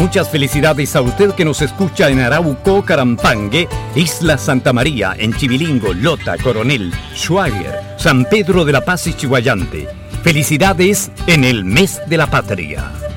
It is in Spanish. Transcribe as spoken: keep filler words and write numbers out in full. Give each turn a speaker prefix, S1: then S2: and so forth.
S1: Muchas felicidades a usted que nos escucha en Arauco, Carampangue, Isla Santa María, en Chivilingo, Lota, Coronel, Schwager, San Pedro de la Paz y Chihuayante. Felicidades en el mes de la patria.